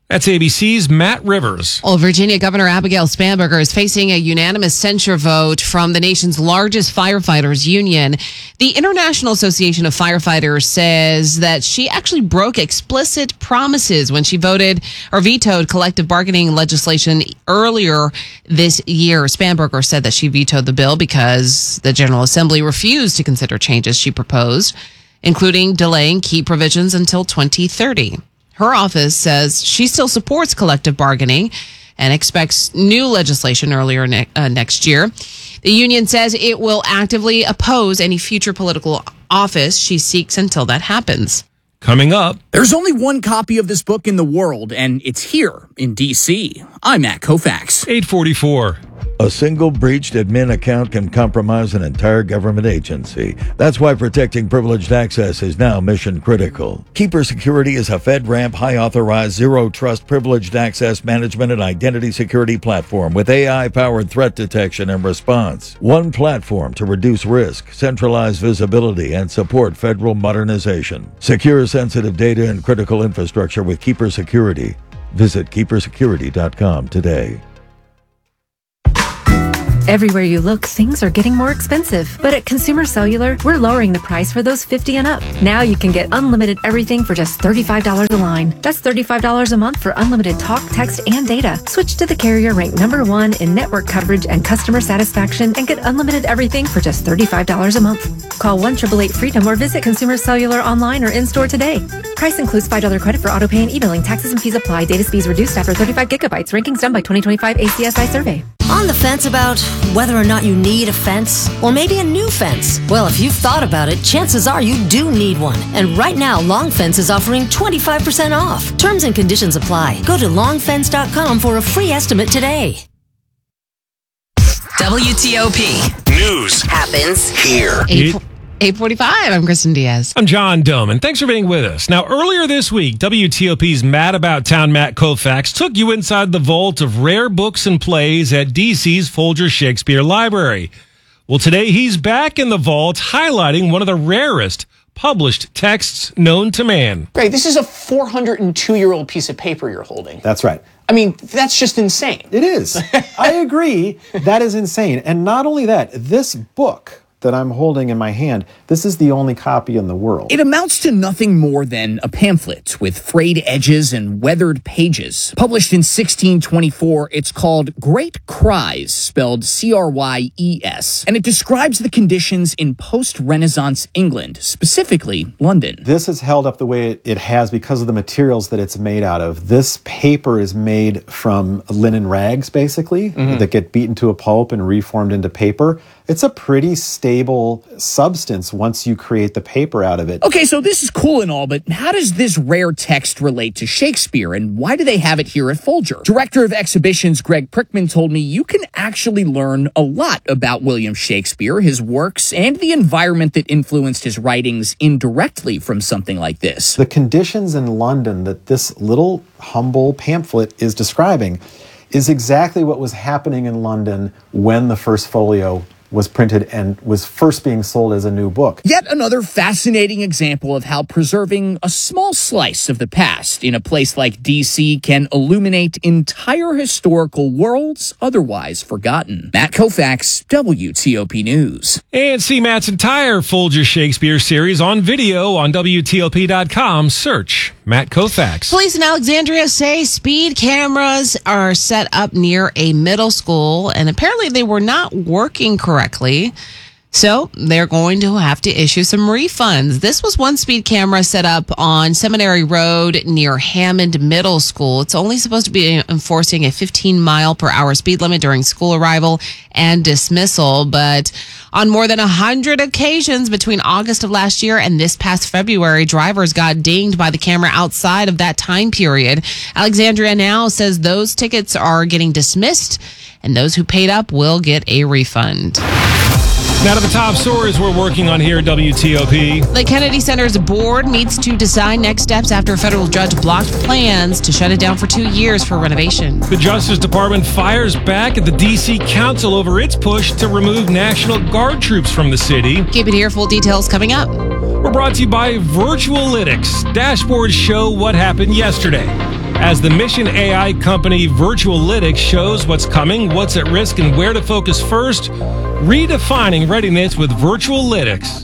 That's A B C's Matt Rivers. Well, Virginia Governor Abigail Spanberger is facing a unanimous censure vote from the nation's largest firefighters union. The International Association of Firefighters says that she actually broke explicit promises when she voted or vetoed collective bargaining legislation earlier this year. Spanberger said that she vetoed the bill because the General Assembly refused to consider changes she proposed, including delaying key provisions until twenty thirty. Her office says she still supports collective bargaining and expects new legislation earlier ne- uh, next year. The union says it will actively oppose any future political office she seeks until that happens. Coming up. There's only one copy of this book in the world, and it's here in D C. I'm Matt Koufax. eight forty-four. A single breached admin account can compromise an entire government agency. That's why protecting privileged access is now mission critical. Keeper Security is a FedRAMP high-authorized, zero-trust privileged access management and identity security platform with A I-powered threat detection and response. One platform to reduce risk, centralize visibility, and support federal modernization. Secure sensitive data and critical infrastructure with Keeper Security. Visit keeper security dot com today. Everywhere you look, things are getting more expensive. But at Consumer Cellular, we're lowering the price for those fifty and up. Now you can get unlimited everything for just thirty-five dollars a line. That's thirty-five dollars a month for unlimited talk, text, and data. Switch to the carrier ranked number one in network coverage and customer satisfaction and get unlimited everything for just thirty-five dollars a month. Call one eight eight eight freedom or visit Consumer Cellular online or in-store today. Price includes five dollars credit for auto pay and e-billing. Taxes and fees apply. Data speeds reduced after thirty-five gigabytes. Rankings done by twenty twenty-five A C S I survey. On the fence about whether or not you need a fence, or maybe a new fence? Well, if you've thought about it, chances are you do need one. And right now, Long Fence is offering twenty-five percent off. Terms and conditions apply. Go to long fence dot com for a free estimate today. W T O P. News happens here. eight forty-five. I'm Kristen Diaz. I'm John Doman. Thanks for being with us. Now, earlier this week, W T O P's Mad About Town Matt Koufax took you inside the vault of rare books and plays at D C's Folger Shakespeare Library. Well, today he's back in the vault highlighting one of the rarest published texts known to man. Greg, this is a four hundred two year old piece of paper you're holding. That's right. I mean, that's just insane. It is. I agree. That is insane. And not only that, this book that I'm holding in my hand, this is the only copy in the world. It amounts to nothing more than a pamphlet with frayed edges and weathered pages. Published in sixteen twenty-four, it's called Great Cries, spelled C R Y E S, and it describes the conditions in post-Renaissance England, specifically London. This is held up the way it, it has because of the materials that it's made out of. This paper is made from linen rags, basically, mm-hmm. that get beaten to a pulp and reformed into paper. It's a pretty stable substance once you create the paper out of it. Okay, so this is cool and all, but how does this rare text relate to Shakespeare, and why do they have it here at Folger? Director of Exhibitions Greg Prickman told me you can actually learn a lot about William Shakespeare, his works, and the environment that influenced his writings indirectly from something like this. The conditions in London that this little humble pamphlet is describing is exactly what was happening in London when the first folio was printed and was first being sold as a new book. Yet another fascinating example of how preserving a small slice of the past in a place like D C can illuminate entire historical worlds otherwise forgotten. Matt Koufax, W T O P News. And see Matt's entire Folger Shakespeare series on video on W T O P dot com. Search Matt Koufax. Police in Alexandria say speed cameras are set up near a middle school, and apparently they were not working correctly. Correctly. So they're going to have to issue some refunds. This was one speed camera set up on Seminary Road near Hammond Middle School. It's only supposed to be enforcing a fifteen mile per hour speed limit during school arrival and dismissal. But on more than one hundred occasions between August of last year and this past February, drivers got dinged by the camera outside of that time period. Alexandria now says those tickets are getting dismissed, and those who paid up will get a refund. Now to the top stories we're working on here at W T O P. The Kennedy Center's board meets to decide next steps after a federal judge blocked plans to shut it down for two years for renovation. The Justice Department fires back at the D C Council over its push to remove National Guard troops from the city. Keep it here. Full details coming up. We're brought to you by Virtualytics. Dashboards show what happened yesterday. as the mission A I company Virtualytics shows what's coming, what's at risk, and where to focus first. Redefining readiness with Virtualytics.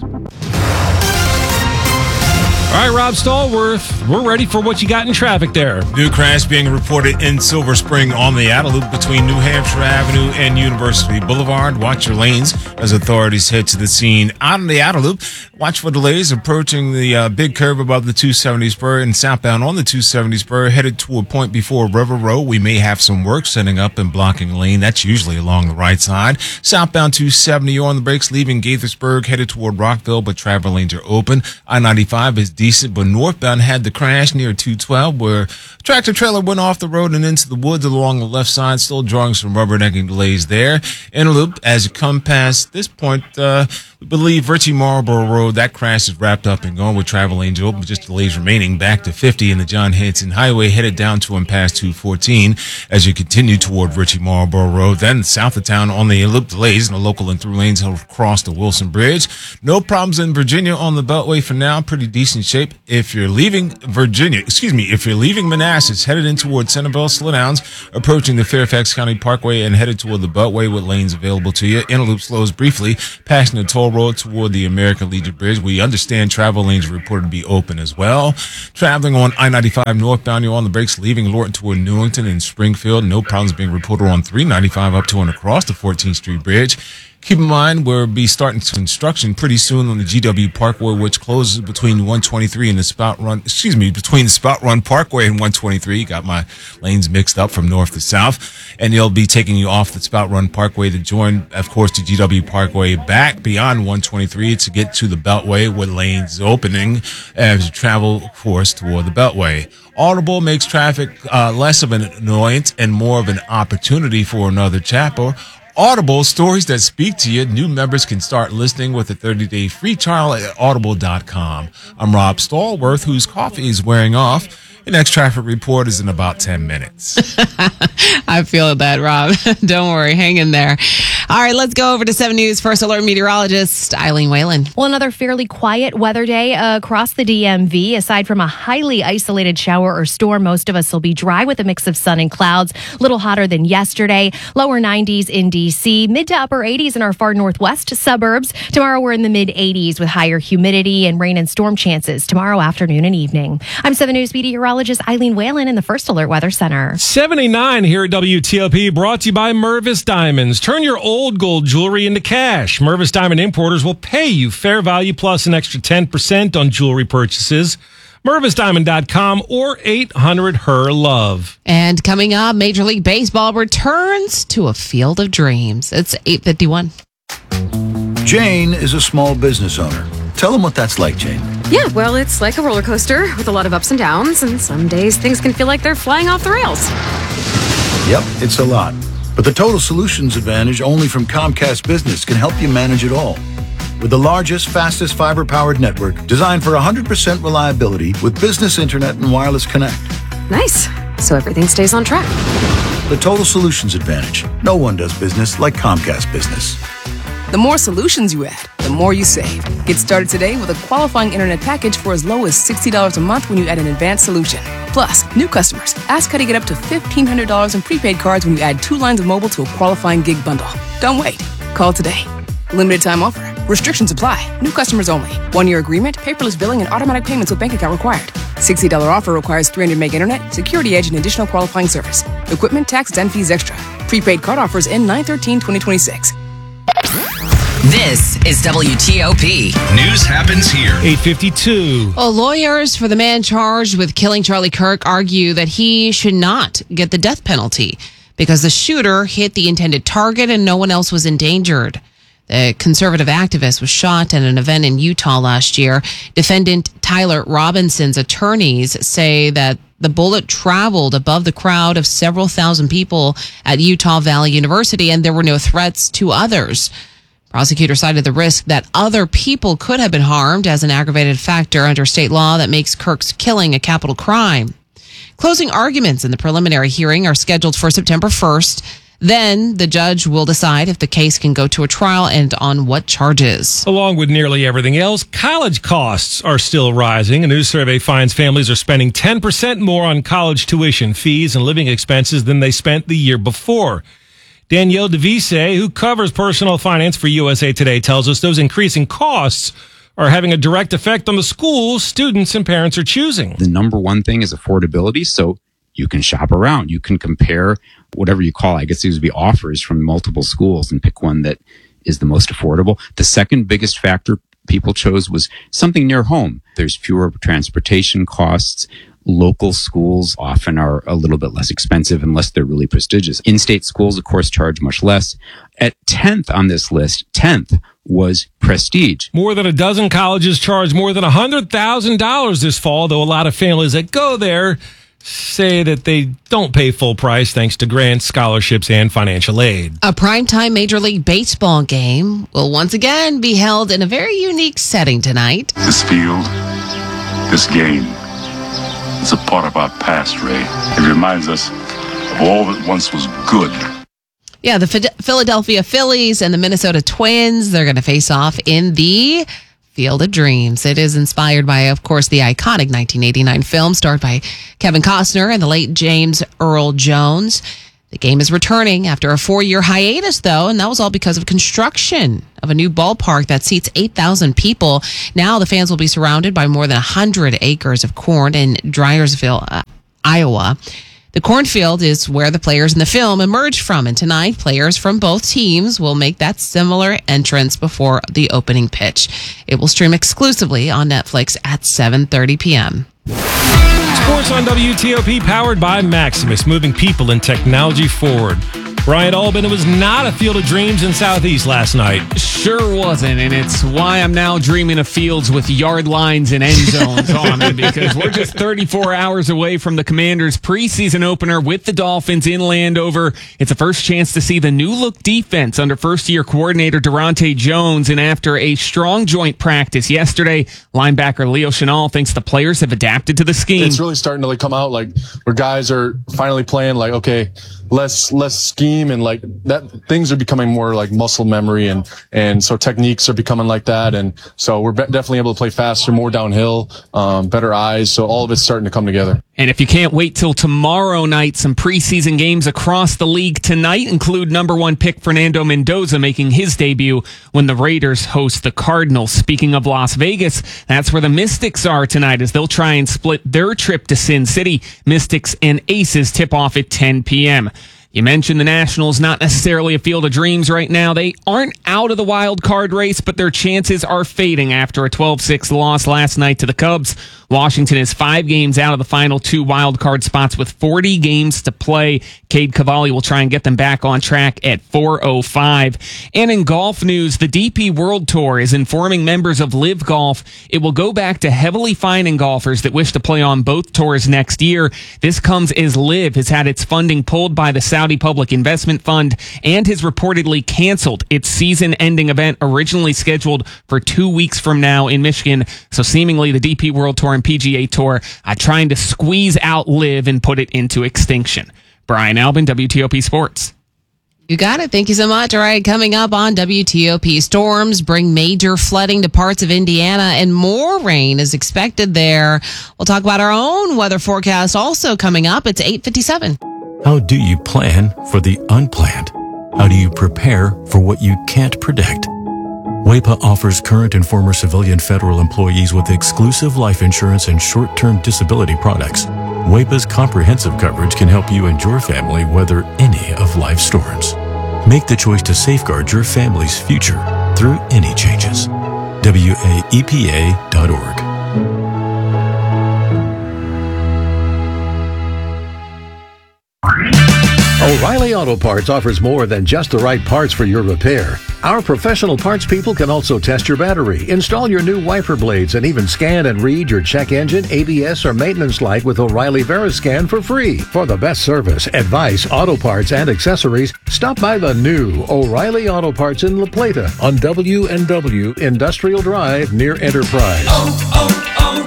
All right, Rob Stallworth, we're ready for what you got in traffic there. New crash being reported in Silver Spring on the Outer Loop between New Hampshire Avenue and University Boulevard. Watch your lanes as authorities head to the scene. Out on the Outer Loop, watch for delays approaching the uh, big curve above the two seventy spur and southbound on the two seventy spur headed to a point before River Road. We may have some work setting up and blocking a lane. That's usually along the right side. Southbound two seventy, you're on the brakes leaving Gaithersburg headed toward Rockville, but travel lanes are open. I ninety-five is decent, but northbound had the crash near two twelve where a tractor trailer went off the road and into the woods along the left side, still drawing some rubbernecking delays there. In a loop, as you come past this point, uh, we believe Virtue Marlboro Road, that crash is wrapped up and gone with travel lanes open, just delays remaining back to fifty in the John Hanson Highway, headed down to and past two fourteen as you continue toward Virtue Marlboro Road. Then south of town on the loop, delays in the local and through lanes across the Wilson Bridge. No problems in Virginia on the Beltway for now, pretty decent shape. If you're leaving Virginia, excuse me, if you're leaving Manassas, headed in toward Centerville, slow downs, approaching the Fairfax County Parkway and headed toward the Beltway with lanes available to you. Inner loop slows briefly, passing the toll road toward the American Legion Bridge. We understand travel lanes are reported to be open as well. Traveling on I ninety-five northbound, you're on the brakes, leaving Lorton toward Newington and Springfield. No problems being reported on three ninety-five up to and across the fourteenth Street Bridge. Keep in mind, we'll be starting construction pretty soon on the G W Parkway, which closes between one twenty-three and the Spout Run, excuse me, between the Spout Run Parkway and one twenty-three. Got my lanes mixed up from north to south. And they'll be taking you off the Spout Run Parkway to join, of course, the G W Parkway back beyond one twenty-three to get to the Beltway with lanes opening as you travel, of course, toward the Beltway. Audible makes traffic uh, less of an annoyance and more of an opportunity for another chapter. Audible, stories that speak to you. New members can start listening with a thirty-day free trial at audible dot com. I'm Rob Stallworth, whose coffee is wearing off. Your next traffic report is in about ten minutes. I feel that, Rob. Don't worry. Hang in there. All right, let's go over to seven News First Alert meteorologist Eileen Whalen. Well, another fairly quiet weather day uh, across the D M V. Aside from a highly isolated shower or storm, most of us will be dry with a mix of sun and clouds. A little hotter than yesterday. Lower nineties in D C, mid to upper eighties in our far northwest suburbs. Tomorrow we're in the mid eighties with higher humidity and rain and storm chances tomorrow afternoon and evening. I'm seven News meteorologist Eileen Whalen in the First Alert Weather Center. seventy-nine here at W T O P, brought to you by Mervis Diamonds. Turn your old gold jewelry into cash. Mervis Diamond Importers will pay you fair value plus an extra ten percent on jewelry purchases. Mervis Diamond dot com or eight hundred H E R Love. And coming up, Major League Baseball returns to a field of dreams. It's eight fifty-one. Jane is a small business owner. Tell them what that's like, Jane. Yeah, well, it's like a roller coaster with a lot of ups and downs, and some days things can feel like they're flying off the rails. Yep, it's a lot. But the Total Solutions Advantage only from Comcast Business can help you manage it all. With the largest, fastest fiber-powered network designed for one hundred percent reliability with business internet and wireless connect. Nice. So everything stays on track. The Total Solutions Advantage. No one does business like Comcast Business. The more solutions you add, the more you save. Get started today with a qualifying internet package for as low as sixty dollars a month when you add an advanced solution. Plus, new customers, ask how to get up to fifteen hundred dollars in prepaid cards when you add two lines of mobile to a qualifying gig bundle. Don't wait. Call today. Limited time offer. Restrictions apply. New customers only. One-year agreement, paperless billing, and automatic payments with bank account required. sixty dollars offer requires three hundred meg internet, security edge, and additional qualifying service. Equipment, tax, and fees extra. Prepaid card offers end nine thirteen twenty twenty-six. This is W T O P. News happens here. eight fifty-two. Well, lawyers for the man charged with killing Charlie Kirk argue that he should not get the death penalty because the shooter hit the intended target and no one else was endangered. The conservative activist was shot at an event in Utah last year. Defendant Tyler Robinson's attorneys say that the bullet traveled above the crowd of several thousand people at Utah Valley University and there were no threats to others. Prosecutors cited the risk that other people could have been harmed as an aggravated factor under state law that makes Kirk's killing a capital crime. Closing arguments in the preliminary hearing are scheduled for September first. Then the judge will decide if the case can go to a trial and on what charges. Along with nearly everything else, college costs are still rising. A new survey finds families are spending ten percent more on college tuition, fees, and living expenses than they spent the year before. Danielle DeVise, who covers personal finance for U S A Today, tells us those increasing costs are having a direct effect on the schools students and parents are choosing. The number one thing is affordability. So you can shop around. You can compare whatever you call, I guess these would be offers from multiple schools and pick one that is the most affordable. The second biggest factor people chose was something near home. There's fewer transportation costs. Local schools often are a little bit less expensive unless they're really prestigious. In-state schools, of course, charge much less. At tenth on this list, tenth was Prestige. More than a dozen colleges charge more than one hundred thousand dollars this fall, though a lot of families that go there say that they don't pay full price thanks to grants, scholarships, and financial aid. A primetime Major League Baseball game will once again be held in a very unique setting tonight. This field, this game, it's a part of our past, Ray. It reminds us of all that once was good. Yeah, the F- Philadelphia Phillies and the Minnesota Twins, they're going to face off in the Field of Dreams. It is inspired by, of course, the iconic nineteen eighty-nine film starred by Kevin Costner and the late James Earl Jones. The game is returning after a four-year hiatus, though, and that was all because of construction of a new ballpark that seats eight thousand people. Now the fans will be surrounded by more than one hundred acres of corn in Dryersville, uh, Iowa. The cornfield is where the players in the film emerged from, and tonight players from both teams will make that similar entrance before the opening pitch. It will stream exclusively on Netflix at seven thirty p.m. Sports on W T O P, powered by Maximus, moving people and technology forward. Brian Albin, it was not a Field of Dreams in Southeast last night. Sure wasn't, and it's why I'm now dreaming of fields with yard lines and end zones on them, because we're just thirty-four hours away from the Commanders' preseason opener with the Dolphins in Landover. It's a first chance to see the new-look defense under first-year coordinator Durante Jones, and after a strong joint practice yesterday, linebacker Leo Chenal thinks the players have adapted to the scheme. It's really starting to like come out, like where guys are finally playing like, okay, less less scheme, and like that things are becoming more like muscle memory, and and so techniques are becoming like that, and so we're be- definitely able to play faster, more downhill, um, better eyes, so all of it's starting to come together. And if you can't wait till tomorrow night, some preseason games across the league tonight include number one pick Fernando Mendoza making his debut when the Raiders host the Cardinals. Speaking of Las Vegas, that's where the Mystics are tonight as they'll try and split their trip to Sin City. Mystics and Aces tip off at ten p.m. You mentioned the Nationals, not necessarily a Field of Dreams right now. They aren't out of the wild card race, but their chances are fading after a twelve six loss last night to the Cubs. Washington is five games out of the final two wild card spots with forty games to play. Cade Cavalli will try and get them back on track at four oh five. And in golf news, the D P World Tour is informing members of Live Golf it will go back to heavily fining golfers that wish to play on both tours next year. This comes as Live has had its funding pulled by the Saudi Public Investment Fund and has reportedly canceled its season-ending event originally scheduled for two weeks from now in Michigan. So seemingly the D P World Tour and P G A Tour are trying to squeeze out Live and put it into extinction. Brian Albin, W T O P Sports. You got it. Thank you so much. All right, coming up on W T O P, storms bring major flooding to parts of Indiana, and more rain is expected there. We'll talk about our own weather forecast also coming up. It's eight fifty-seven. How do you plan for the unplanned? How do you prepare for what you can't predict? W E P A offers current and former civilian federal employees with exclusive life insurance and short-term disability products. W E P A's comprehensive coverage can help you and your family weather any of life's storms. Make the choice to safeguard your family's future through any changes. W A E P A dot org. O'Reilly Auto Parts offers more than just the right parts for your repair. Our professional parts people can also test your battery, install your new wiper blades, and even scan and read your check engine, A B S, or maintenance light with O'Reilly Veriscan for free. For the best service, advice, auto parts, and accessories, stop by the new O'Reilly Auto Parts in La Plata on W and W Industrial Drive near Enterprise. Oh,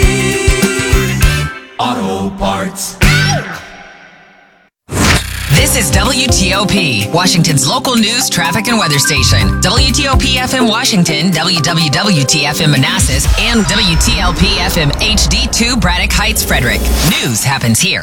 oh, oh, O'Reilly Auto Parts. This This is W T O P, Washington's local news, traffic, and weather station. W T O P F M Washington, W W W T F M Manassas, and W T L P F M H D two Braddock Heights, Frederick. News happens here.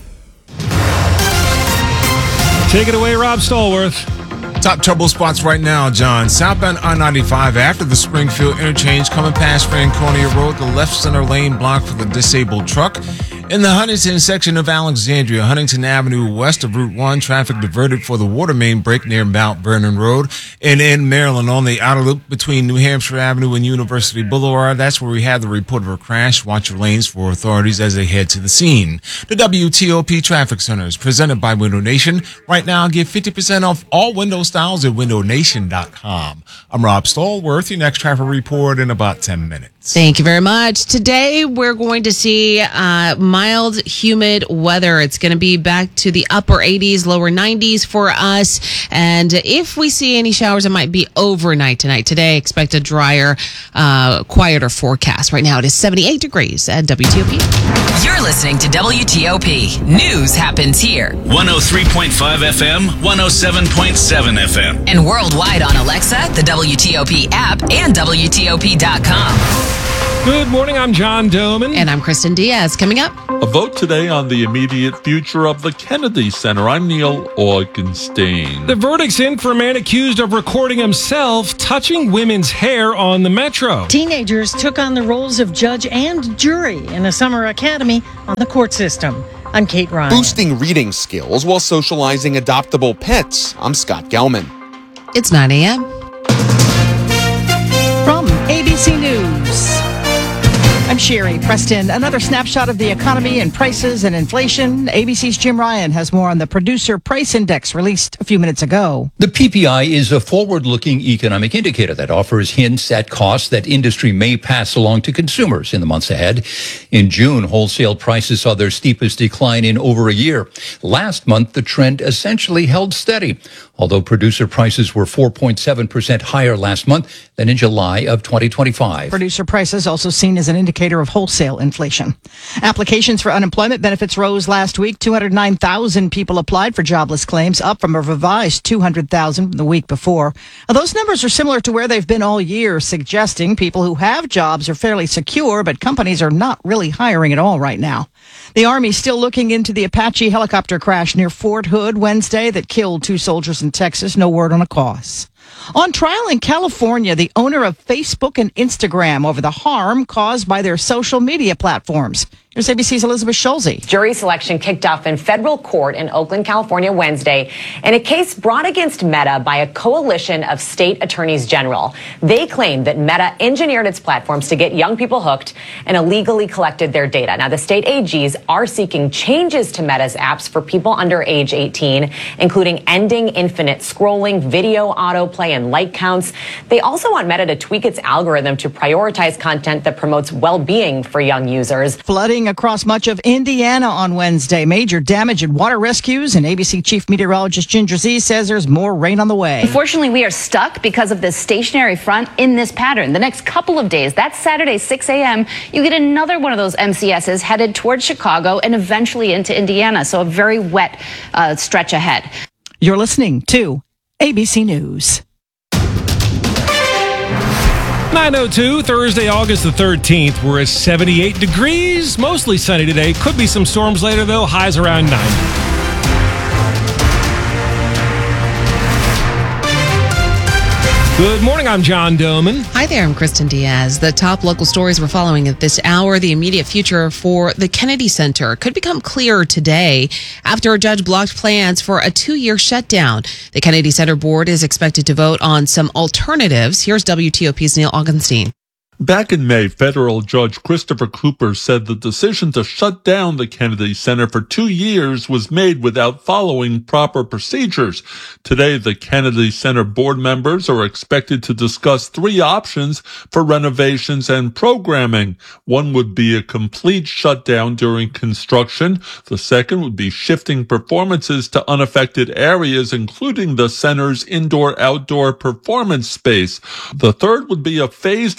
Take it away, Rob Stallworth. Top trouble spots right now, John. Southbound I ninety-five after the Springfield interchange coming past Franconia Road, the left center lane blocked for the disabled truck. In the Huntington section of Alexandria, Huntington Avenue west of Route one, traffic diverted for the water main break near Mount Vernon Road. And in Maryland, on the outer loop between New Hampshire Avenue and University Boulevard, that's where we had the report of a crash. Watch your lanes for authorities as they head to the scene. The W T O P Traffic Center is presented by Window Nation. Right now, get fifty percent off all window styles at window nation dot com. I'm Rob Stallworth. Your next traffic report in about ten minutes. Thank you very much. Today, we're going to see uh, mild, humid weather. It's going to be back to the upper eighties, lower nineties for us. And if we see any showers, it might be overnight tonight. Today, expect a drier, uh, quieter forecast. Right now, it is seventy-eight degrees at W T O P. You're listening to W T O P. News happens here. one oh three point five F M, one oh seven point seven F M. And worldwide on Alexa, the W T O P app, and W T O P dot com. Good morning, I'm John Doman. And I'm Kristen Diaz. Coming up, a vote today on the immediate future of the Kennedy Center. I'm Neil Augenstein. The verdict's in for a man accused of recording himself touching women's hair on the Metro. Teenagers took on the roles of judge and jury in a summer academy on the court system. I'm Kate Ryan. Boosting reading skills while socializing adoptable pets. I'm Scott Gelman. It's nine a.m. From A B C News, I'm Sherry Preston. Another snapshot of the economy and prices and inflation. A B C's Jim Ryan has more on the Producer Price Index released a few minutes ago. The P P I is a forward-looking economic indicator that offers hints at costs that industry may pass along to consumers in the months ahead. In June, wholesale prices saw their steepest decline in over a year. Last month, the trend essentially held steady, although producer prices were four point seven percent higher last month than in July of twenty twenty-five. Producer prices also seen as an indicator of wholesale inflation. Applications for unemployment benefits rose last week. two hundred nine thousand people applied for jobless claims, up from a revised two hundred thousand the week before. Now, those numbers are similar to where they've been all year, suggesting people who have jobs are fairly secure, but companies are not really hiring at all right now. The Army's still looking into the Apache helicopter crash near Fort Hood Wednesday that killed two soldiers in Texas. No word on a cause. On trial in California, the owner of Facebook and Instagram over the harm caused by their social media platforms. Here's A B C's Elizabeth Schulze. Jury selection kicked off in federal court in Oakland, California, Wednesday in a case brought against Meta by a coalition of state attorneys general. They claim that Meta engineered its platforms to get young people hooked and illegally collected their data. Now, the state A Gs are seeking changes to Meta's apps for people under age eighteen, including ending infinite scrolling, video autoplay, and like counts. They also want Meta to tweak its algorithm to prioritize content that promotes well-being for young users. Flooding across much of Indiana on Wednesday. Major damage and water rescues, and A B C Chief Meteorologist Ginger Z says there's more rain on the way. Unfortunately, we are stuck because of this stationary front in this pattern. The next couple of days, that's Saturday, six a.m., you get another one of those M C Ss headed towards Chicago and eventually into Indiana. So a very wet uh, stretch ahead. You're listening to A B C News. nine oh two, Thursday, August the thirteenth. We're at seventy-eight degrees. Mostly sunny today. Could be some storms later, though. Highs around ninety. Good morning, I'm John Doman. Hi there, I'm Kristen Diaz. The top local stories we're following at this hour. The immediate future for the Kennedy Center could become clearer today after a judge blocked plans for a two-year shutdown. The Kennedy Center board is expected to vote on some alternatives. Here's W T O P's Neil Augenstein. Back in May, federal judge Christopher Cooper said the decision to shut down the Kennedy Center for two years was made without following proper procedures. Today, the Kennedy Center board members are expected to discuss three options for renovations and programming. One would be a complete shutdown during construction. The second would be shifting performances to unaffected areas, including the center's indoor-outdoor performance space. The third would be a phased approach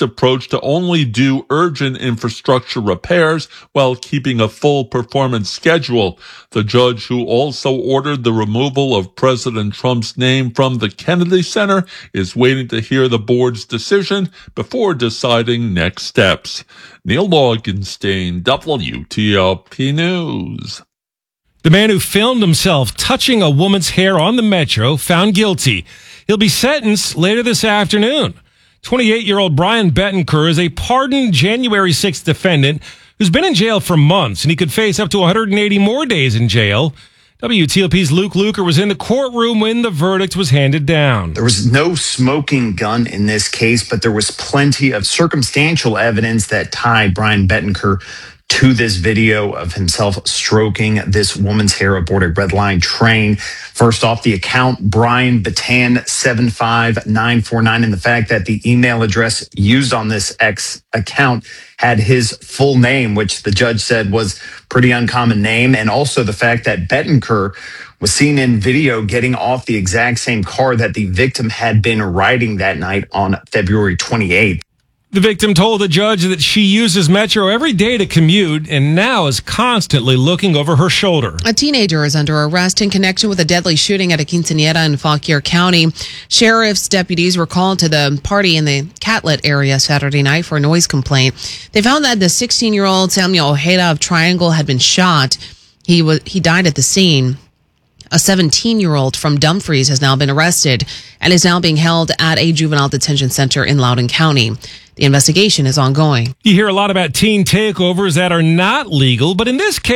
judge to only do urgent infrastructure repairs while keeping a full performance schedule. The judge, who also ordered the removal of President Trump's name from the Kennedy Center, is waiting to hear the board's decision before deciding next steps. Neil Augenstein, W T L P News. The man who filmed himself touching a woman's hair on the metro found guilty. He'll be sentenced later this afternoon. twenty-eight-year-old Brian Bettencourt is a pardoned January sixth defendant who's been in jail for months, and he could face up to one hundred eighty more days in jail. W T L P's Luke Luker was in the courtroom when the verdict was handed down. There was no smoking gun in this case, but there was plenty of circumstantial evidence that tied Brian Bettencourt to this video of himself stroking this woman's hair aboard a Red Line train. First off, the account Brian Batan seven five nine four nine, and the fact that the email address used on this X account had his full name, which the judge said was pretty uncommon name, and also the fact that Bettencourt was seen in video getting off the exact same car that the victim had been riding that night on February twenty-eighth. The victim told the judge that she uses Metro every day to commute and now is constantly looking over her shoulder. A teenager is under arrest in connection with a deadly shooting at a quinceañera in Fauquier County. Sheriff's deputies were called to the party in the Catlett area Saturday night for a noise complaint. They found that the sixteen-year-old Samuel Ojeda of Triangle had been shot. He was he died at the scene. A seventeen-year-old from Dumfries has now been arrested and is now being held at a juvenile detention center in Loudoun County. The investigation is ongoing. You hear a lot about teen takeovers that are not legal, but in this case,